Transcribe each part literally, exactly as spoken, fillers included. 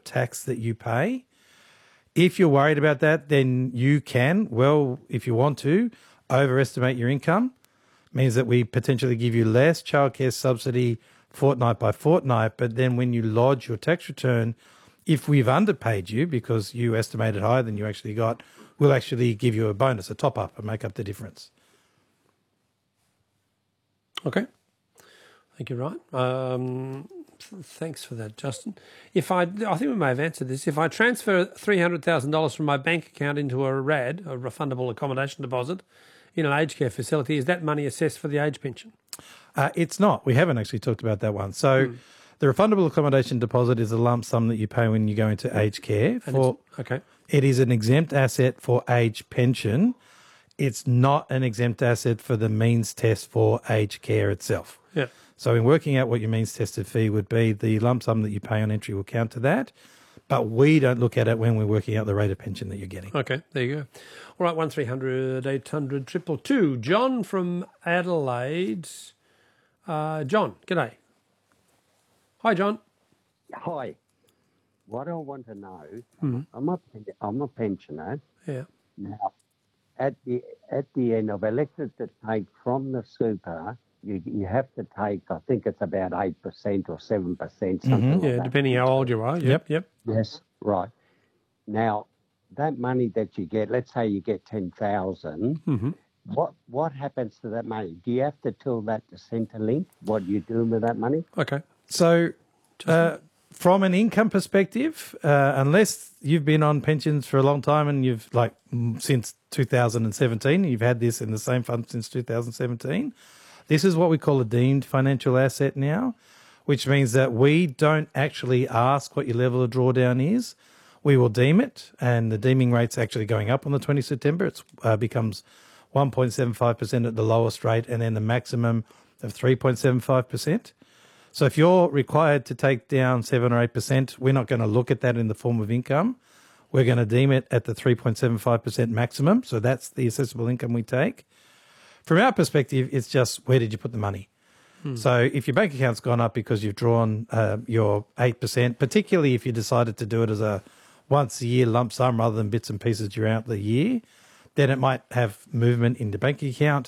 tax that you pay. If you're worried about that, then you can, well, if you want to, overestimate your income. Means that we potentially give you less childcare subsidy fortnight by fortnight, but then when you lodge your tax return, if we've underpaid you because you estimated higher than you actually got, we'll actually give you a bonus, a top-up, and make up the difference. Okay. Thank you, Ryan. Um, th- thanks for that, Justin. If I, I think we may have answered this. If I transfer three hundred thousand dollars from my bank account into a R A D, a refundable accommodation deposit, in an aged care facility, is that money assessed for the age pension? Uh, it's not. We haven't actually talked about that one. So mm. the refundable accommodation deposit is a lump sum that you pay when you go into aged care. For, okay. It is an exempt asset for age pension. It's not an exempt asset for the means test for aged care itself. Yeah. So in working out what your means tested fee would be, the lump sum that you pay on entry will count to that. But we don't look at it when we're working out the rate of pension that you're getting. Okay, there you go. All right, one three hundred eight hundred two two two. John from Adelaide. Uh, John, g'day. Hi, John. Hi. What I want to know, mm-hmm. I'm a I'm a pensioner. Yeah. Now, at the at the end, I've elected to take from the super. You you have to take, I think it's about eight percent or seven percent, something mm-hmm. like yeah, that. depending how old you are. Yep, yep. Yes, right. Now, that money that you get, let's say you get ten thousand. Mm-hmm. What what happens to that money? Do you have to tell that to Centrelink what you're doing with that money? Okay. So, uh, from an income perspective, uh, unless you've been on pensions for a long time and you've, like, since two thousand seventeen, you've had this in the same fund since two thousand seventeen, this is what we call a deemed financial asset now, which means that we don't actually ask what your level of drawdown is. We will deem it, and the deeming rate's actually going up on the twentieth of September. It uh, becomes one point seven five percent at the lowest rate and then the maximum of three point seven five percent. So if you're required to take down seven or eight percent, we're not going to look at that in the form of income. We're going to deem it at the three point seven five percent maximum. So that's the assessable income we take. From our perspective, it's just where did you put the money? Hmm. So if your bank account's gone up because you've drawn uh, your eight percent, particularly if you decided to do it as a once a year lump sum rather than bits and pieces throughout the year, then it might have movement in the bank account,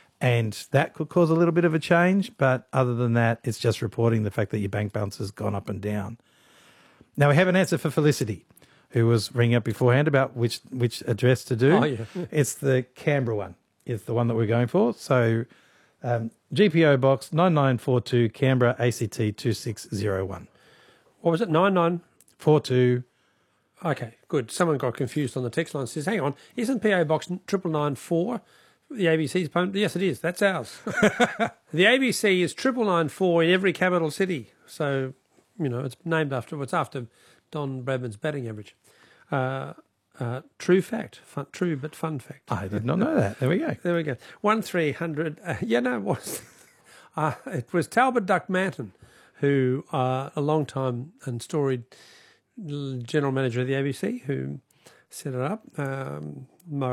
and that could cause a little bit of a change. But other than that, it's just reporting the fact that your bank balance has gone up and down. Now, we have an answer for Felicity, who was ringing up beforehand about which which address to do. Oh, yeah. It's the Canberra one. It's the one that we're going for. So um, G P O Box nine nine four two, Canberra, A C T two six zero one. What was it, nine nine? four two. Okay, good. Someone got confused on the text line and says, hang on, isn't P O Box triple nine four the A B C's opponent? Yes, it is. That's ours. The A B C is triple nine four in every capital city. So, you know, it's named after, it's after Don Bradman's batting average. Uh, uh, true fact. Fun, true but fun fact. I did not know that. There we go. There we go. one three hundred. Uh, yeah, no, it was, uh, it was Talbot Duck Manton, who, uh, a long time and storied general manager of the A B C, who set it up. Um,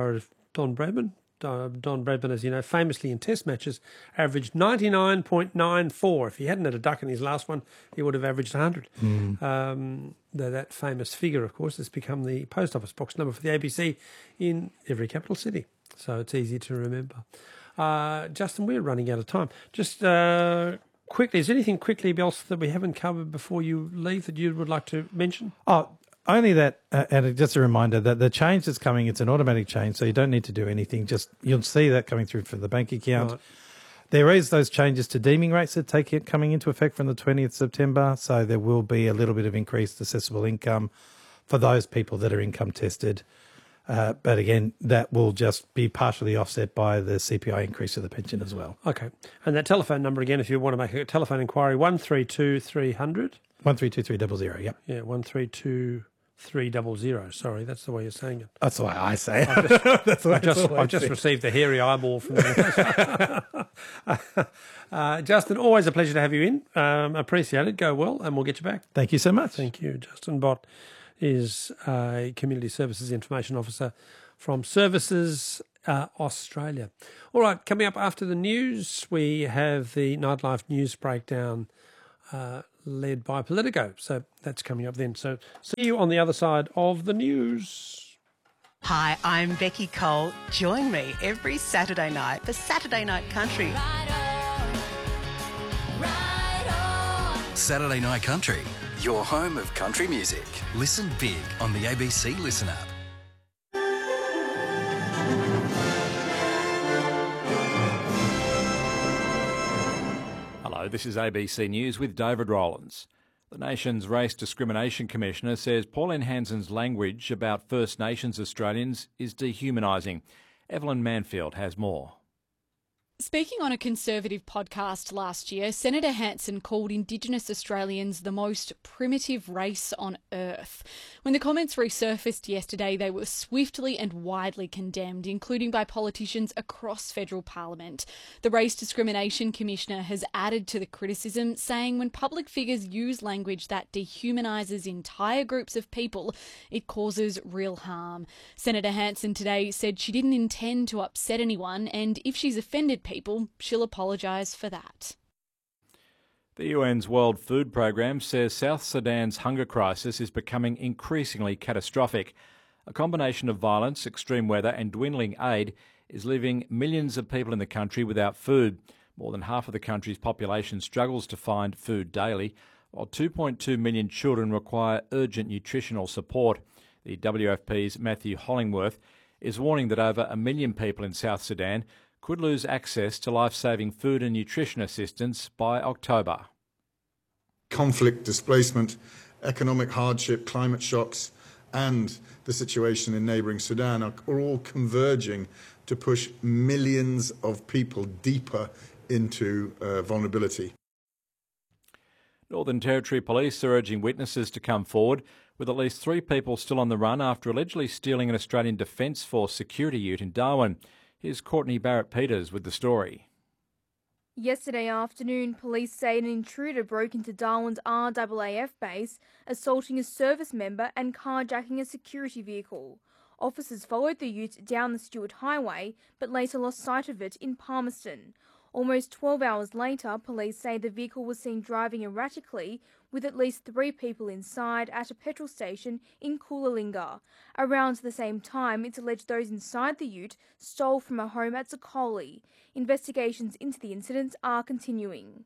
Don Bradman. Uh, Don Bradman, as you know, famously in test matches, averaged ninety-nine point nine four. If he hadn't had a duck in his last one, he would have averaged one hundred. Mm. Um, the, that famous figure, of course, has become the post office box number for the A B C in every capital city. So it's easy to remember. Uh, Justin, we're running out of time. Just uh, quickly, is there anything quickly else that we haven't covered before you leave that you would like to mention? Oh, only that, uh, and just a reminder that the change that's coming, it's an automatic change, so you don't need to do anything. Just you'll see that coming through for the bank account. Right. There is those changes to deeming rates that take it coming into effect from the twentieth of September, so there will be a little bit of increased assessable income for those people that are income tested. Uh, but again, that will just be partially offset by the C P I increase of the pension as well. Okay. And that telephone number again, if you want to make a telephone inquiry, one three two three hundred. one three two three zero zero, yep. Yeah, one three two three zero zero. Sorry, that's the way you're saying it. That's the way I say it. I've just, that's the way I've just, I've just received a hairy eyeball from you. uh, Justin, always a pleasure to have you in. Um, appreciate it. Go well, and we'll get you back. Thank you so much. Thank you. Justin Bott is a Community Services Information Officer from Services uh, Australia. All right, coming up after the news, we have the Nightlife News Breakdown uh, led by Politico. So that's coming up then. So see you on the other side of the news. Hi, I'm Becky Cole. Join me every Saturday night for Saturday Night Country. Right on, right on. Saturday Night Country, your home of country music. Listen big on the A B C Listen app. Hello, this is A B C News with David Rowlands. The nation's Race Discrimination Commissioner says Pauline Hanson's language about First Nations Australians is dehumanising. Evelyn Manfield has more. Speaking on a Conservative podcast last year, Senator Hanson called Indigenous Australians the most primitive race on earth. When the comments resurfaced yesterday, they were swiftly and widely condemned, including by politicians across federal parliament. The Race Discrimination Commissioner has added to the criticism, saying when public figures use language that dehumanises entire groups of people, it causes real harm. Senator Hanson today said she didn't intend to upset anyone, and if she's offended people, people, she'll apologise for that. The U N's World Food Programme says South Sudan's hunger crisis is becoming increasingly catastrophic. A combination of violence, extreme weather and dwindling aid is leaving millions of people in the country without food. More than half of the country's population struggles to find food daily, while two point two million children require urgent nutritional support. The W F P's Matthew Hollingworth is warning that over a million people in South Sudan could lose access to life-saving food and nutrition assistance by October. Conflict, displacement, economic hardship, climate shocks and the situation in neighbouring Sudan are, are all converging to push millions of people deeper into uh, vulnerability. Northern Territory Police are urging witnesses to come forward, with at least three people still on the run after allegedly stealing an Australian Defence Force security ute in Darwin. Here's Courtney Barrett-Peters with the story. Yesterday afternoon, police say an intruder broke into Darwin's R A A F base, assaulting a service member and carjacking a security vehicle. Officers followed the ute down the Stewart Highway, but later lost sight of it in Palmerston. Almost twelve hours later, police say the vehicle was seen driving erratically with at least three people inside at a petrol station in Coolangatta. Around the same time, it's alleged those inside the ute stole from a home at Zocoli. Investigations into the incidents are continuing.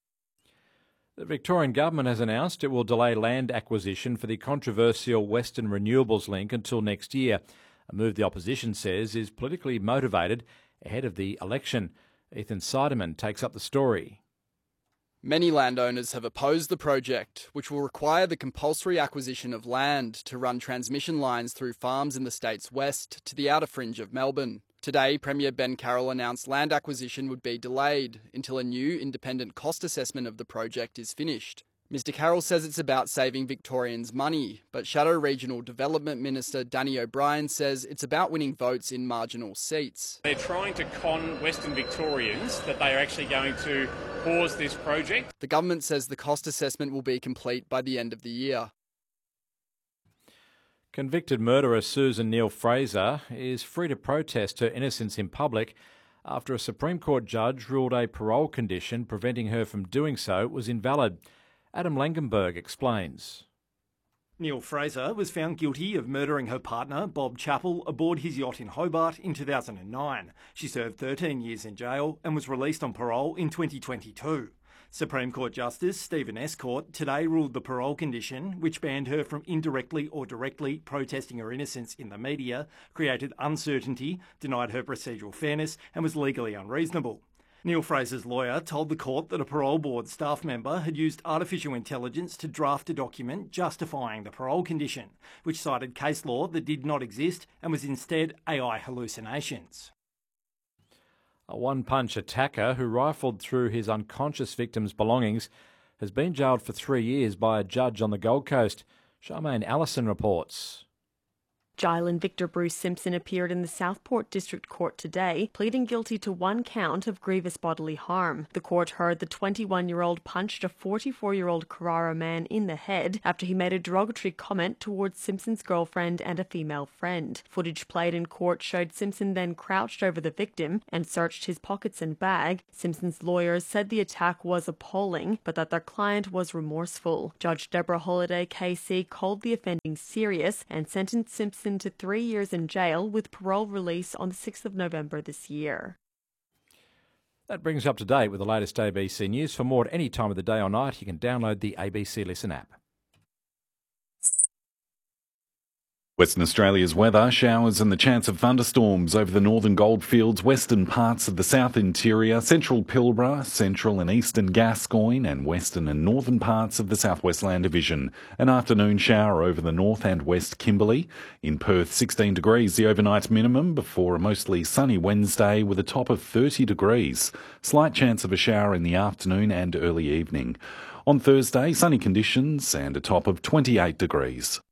The Victorian Government has announced it will delay land acquisition for the controversial Western Renewables link until next year, a move the opposition says is politically motivated ahead of the election. Ethan Seidemann takes up the story. Many landowners have opposed the project, which will require the compulsory acquisition of land to run transmission lines through farms in the state's west to the outer fringe of Melbourne. Today, Premier Ben Carroll announced land acquisition would be delayed until a new independent cost assessment of the project is finished. Mister Carroll says it's about saving Victorians money, but Shadow Regional Development Minister Danny O'Brien says it's about winning votes in marginal seats. They're trying to con Western Victorians that they are actually going to pause this project. The government says the cost assessment will be complete by the end of the year. Convicted murderer Susan Neal-Fraser is free to protest her innocence in public after a Supreme Court judge ruled a parole condition preventing her from doing so was invalid. Adam Langenberg explains. Neal-Fraser was found guilty of murdering her partner, Bob Chappell, aboard his yacht in Hobart in two thousand nine. She served thirteen years in jail and was released on parole in twenty twenty-two. Supreme Court Justice Stephen Estcourt today ruled the parole condition, which banned her from indirectly or directly protesting her innocence in the media, created uncertainty, denied her procedural fairness and was legally unreasonable. Neal-Fraser's lawyer told the court that a parole board staff member had used artificial intelligence to draft a document justifying the parole condition, which cited case law that did not exist and was instead A I hallucinations. A one-punch attacker who rifled through his unconscious victim's belongings has been jailed for three years by a judge on the Gold Coast. Charmaine Allison reports. Jail and Victor Bruce Simpson appeared in the Southport District Court today, pleading guilty to one count of grievous bodily harm. The court heard the twenty-one-year-old punched a forty-four-year-old Carrara man in the head after he made a derogatory comment towards Simpson's girlfriend and a female friend. Footage played in court showed Simpson then crouched over the victim and searched his pockets and bag. Simpson's lawyers said the attack was appalling, but that their client was remorseful. Judge Deborah Holliday K C called the offending serious and sentenced Simpson to three years in jail with parole release on the sixth of November this year. That brings up to date with the latest A B C News. For more at any time of the day or night, you can download the A B C Listen app. Western Australia's weather, showers and the chance of thunderstorms over the northern goldfields, western parts of the south interior, central Pilbara, central and eastern Gascoyne and western and northern parts of the southwest land division. An afternoon shower over the north and west Kimberley. In Perth, sixteen degrees the overnight minimum before a mostly sunny Wednesday with a top of thirty degrees. Slight chance of a shower in the afternoon and early evening. On Thursday, sunny conditions and a top of twenty-eight degrees.